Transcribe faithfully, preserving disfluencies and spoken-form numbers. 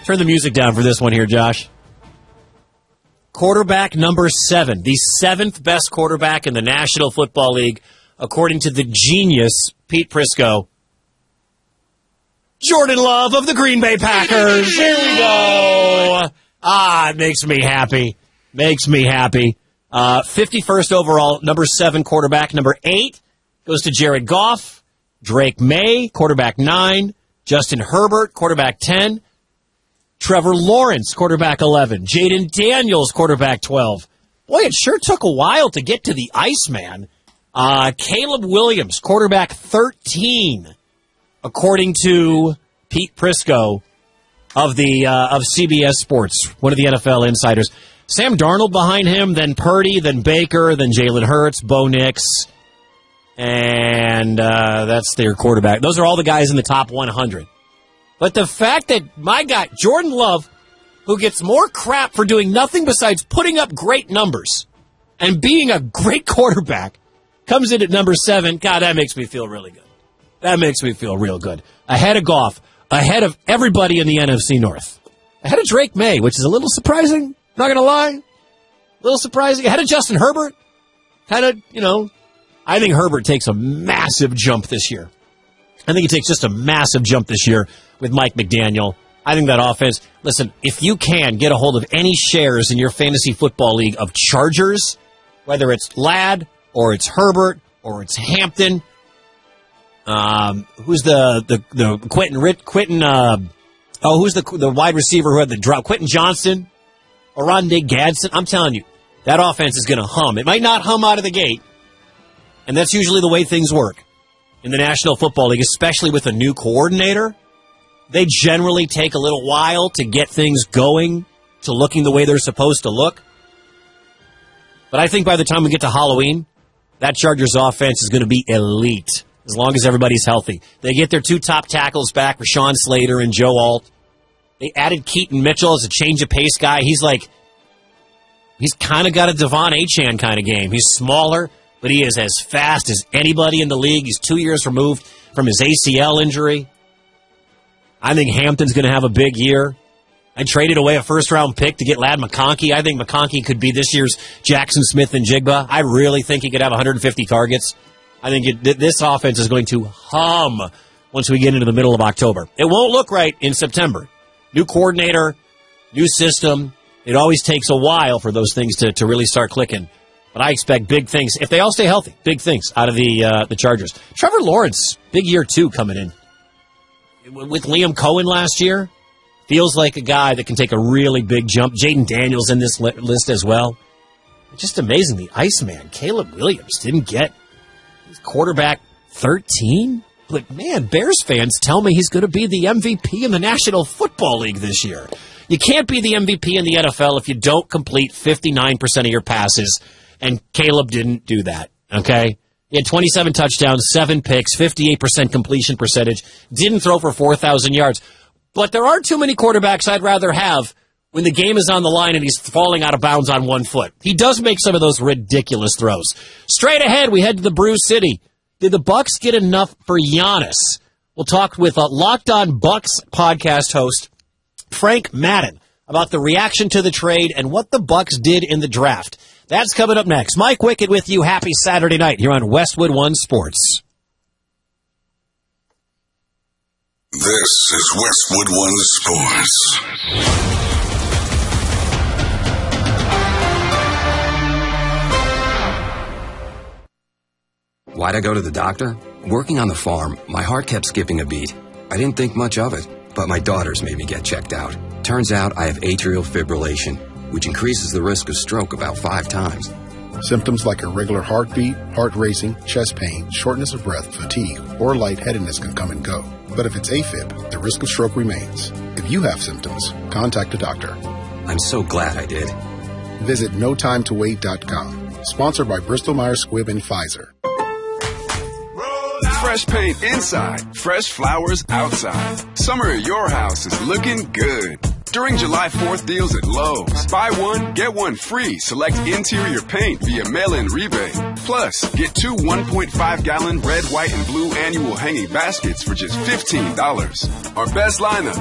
Turn the music down for this one here, Josh. Quarterback number seven, the seventh best quarterback in the National Football League, according to the genius Pete Prisco. Jordan Love of the Green Bay Packers. Here we go. Ah, it makes me happy. Makes me happy. Uh, fifty-first overall, number seven quarterback. Number eight goes to Jared Goff. Drake May, quarterback nine. Justin Herbert, quarterback ten. Trevor Lawrence, quarterback eleven. Jaden Daniels, quarterback twelve. Boy, it sure took a while to get to the Iceman. Uh, Caleb Williams, quarterback thirteen, according to Pete Prisco of the uh, of C B S Sports, one of the N F L insiders. Sam Darnold behind him, then Purdy, then Baker, then Jalen Hurts, Bo Nix, and uh, that's their quarterback. Those are all the guys in the top one hundred. But the fact that my guy, Jordan Love, who gets more crap for doing nothing besides putting up great numbers and being a great quarterback, comes in at number seven, God, that makes me feel really good. That makes me feel real good. Ahead of Goff, ahead of everybody in the N F C North. Ahead of Drake May, which is a little surprising, not going to lie. A little surprising. Ahead of Justin Herbert. Kind of, you know, I think Herbert takes a massive jump this year. I think he takes just a massive jump this year with Mike McDaniel. I think that offense, listen, if you can get a hold of any shares in your fantasy football league of Chargers, whether it's Ladd or it's Herbert or it's Hampton, um, who's the the, the Quentin Quentin uh, oh who's the the wide receiver who had the drop, Quentin Johnston, Oronde Gadsden. I'm telling you, that offense is going to hum. It might not hum out of the gate, and that's usually the way things work in the National Football League, especially with a new coordinator. They generally take a little while to get things going, to looking the way they're supposed to look. But I think by the time we get to Halloween, that Chargers offense is going to be elite, as long as everybody's healthy. They get their two top tackles back, Rashawn Slater and Joe Alt. They added Keaton Mitchell as a change-of-pace guy. He's like, he's kind of got a Devon Achane kind of game. He's smaller, but he is as fast as anybody in the league. He's two years removed from his A C L injury. I think Hampton's going to have a big year. I traded away a first-round pick to get Ladd McConkey. I think McConkey could be this year's Jackson Smith and Jigba. I really think he could have one hundred fifty targets. I think it, this offense is going to hum once we get into the middle of October. It won't look right in September. New coordinator, new system. It always takes a while for those things to, to really start clicking. But I expect big things, if they all stay healthy, big things out of the uh, the Chargers. Trevor Lawrence, big year two coming in. With Liam Cohen last year, feels like a guy that can take a really big jump. Jaden Daniels in this li- list as well. Just amazing. The Iceman, Caleb Williams, didn't get his quarterback thirteen. But, man, Bears fans tell me he's going to be the M V P in the National Football League this year. You can't be the M V P in the N F L if you don't complete fifty-nine percent of your passes. And Caleb didn't do that, okay? He had twenty-seven touchdowns, seven picks, fifty-eight percent completion percentage, didn't throw for four thousand yards. But there are too many quarterbacks I'd rather have when the game is on the line and he's falling out of bounds on one foot. He does make some of those ridiculous throws. Straight ahead, we head to the Brew City. Did the Bucks get enough for Giannis? We'll talk with a Locked On Bucks podcast host, Frank Madden, about the reaction to the trade and what the Bucks did in the draft. That's coming up next. Mike Wickett with you. Happy Saturday night here on Westwood One Sports. This is Westwood One Sports. Why'd I go to the doctor? Working on the farm, my heart kept skipping a beat. I didn't think much of it, but my daughters made me get checked out. Turns out I have atrial fibrillation, which increases the risk of stroke about five times. Symptoms like irregular heartbeat, heart racing, chest pain, shortness of breath, fatigue, or lightheadedness can come and go. But if it's AFib, the risk of stroke remains. If you have symptoms, contact a doctor. I'm so glad I did. Visit no time to wait dot com. Sponsored by Bristol Myers Squibb and Pfizer. Fresh paint inside, fresh flowers outside. Summer at your house is looking good. During July fourth deals at Lowe's, buy one, get one free. Select interior paint via mail-in rebate. Plus, get two one point five gallon red, white, and blue annual hanging baskets for just fifteen dollars. Our best lineup